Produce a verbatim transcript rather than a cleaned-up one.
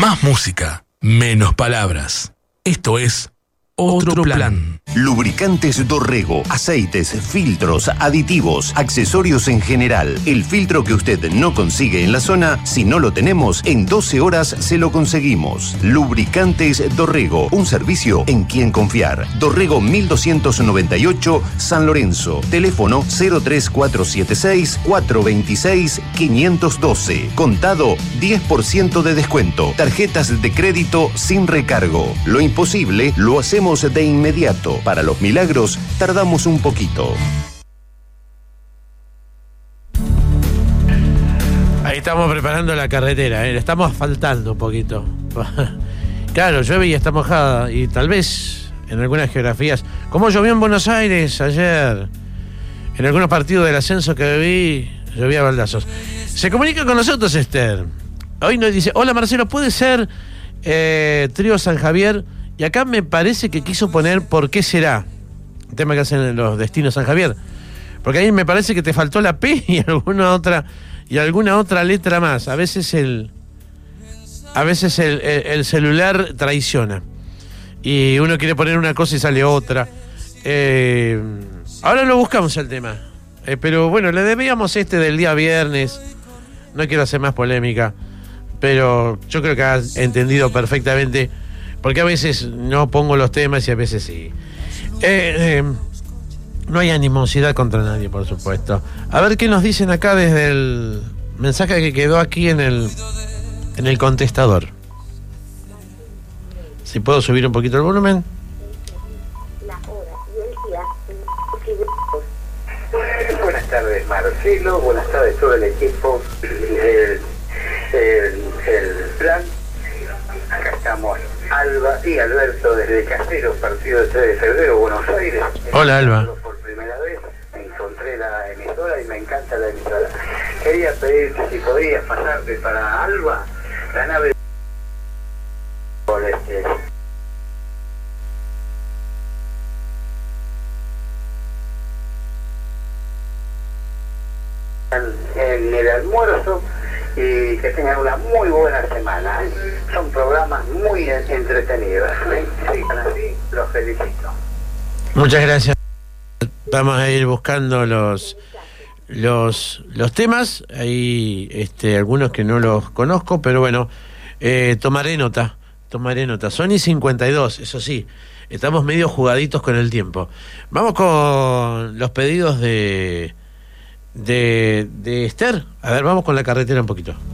Más música, menos palabras. Esto es Otro Plan. Lubricantes Dorrego, aceites, filtros, aditivos, accesorios en general. El filtro que usted no consigue en la zona, si no lo tenemos, en doce horas se lo conseguimos. Lubricantes Dorrego, un servicio en quien confiar. Dorrego mil doscientos noventa y ocho, San Lorenzo. Teléfono cero tres cuatro siete seis, cuatro dos seis, cinco uno dos. Contado diez por ciento de descuento. Tarjetas de crédito sin recargo. Lo imposible lo hacemos de inmediato. Para los milagros, tardamos un poquito. Ahí estamos preparando la carretera, ¿eh? Le estamos asfaltando un poquito. Claro, llueve y está mojada. Y tal vez en algunas geografías, como llovió en Buenos Aires ayer, en algunos partidos del ascenso que vi, llovía baldazos. Se comunica con nosotros Esther. Hoy nos dice: hola Marcelo, ¿puede ser eh, Trío San Javier? Y acá me parece que quiso poner ¿por qué será? El tema que hacen los Destinos San Javier. Porque ahí me parece que te faltó la P y alguna otra y alguna otra letra más. A veces el a veces el, el, el celular traiciona. Y uno quiere poner una cosa y sale otra. Eh, ahora lo buscamos el tema. Eh, pero bueno, le debíamos este del día viernes. No quiero hacer más polémica. Pero yo creo que has entendido perfectamente. Porque a veces no pongo los temas y a veces sí. Eh, eh, no hay animosidad contra nadie, por supuesto. A ver qué nos dicen acá desde el mensaje que quedó aquí en el en el contestador. Si puedo subir un poquito el volumen. La hora y el día. Buenas tardes, Marcelo. Buenas tardes todo el equipo del el, el plan. Acá estamos Alba y Alberto desde Caseros, partido de tres de febrero, Buenos Aires. Hola, Alba. Por primera vez encontré la emisora y me encanta la emisora. Quería pedirte si podías pasarte para Alba la nave por este en el almuerzo y que tengan una muy buena semana, ¿eh? Son programas muy entretenidos, ¿eh? Sí, así los felicito. Muchas gracias. Vamos a ir buscando los los los temas. Hay este, algunos que no los conozco, pero bueno, eh, tomaré nota. Tomaré nota. Sony cincuenta y dos, eso sí. Estamos medio jugaditos con el tiempo. Vamos con los pedidos de... De, de Esther. A ver, vamos con la carretera un poquito.